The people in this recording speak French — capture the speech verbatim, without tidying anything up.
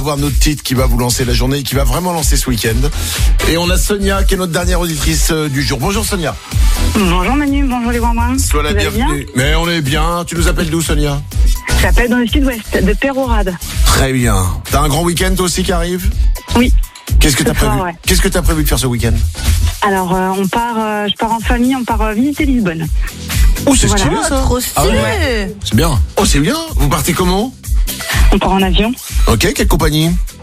avoir notre titre qui va vous lancer la journée et qui va vraiment lancer ce week-end. Et on a Sonia qui est notre dernière auditrice euh, du jour. Bonjour Sonia. Bonjour Manu, bonjour les Wouin. Sois la Vous allez bienvenue. bien Mais on est bien. Tu nous appelles d'où Sonia? J'appelle dans le sud-ouest, de Pérourade. Très bien. T'as un grand week-end toi aussi qui arrive? Oui. Qu'est-ce que t'as Ce soir, prévu ouais. Qu'est-ce que t'as prévu de faire ce week-end? Alors, euh, on part, euh, je pars en famille, on part euh, visiter Lisbonne. Oh, c'est Voilà. stylé ça. Trop stylé. Ah ouais. C'est bien. Oh, c'est bien. Vous partez comment? On part en avion. Ok, quelle compagnie?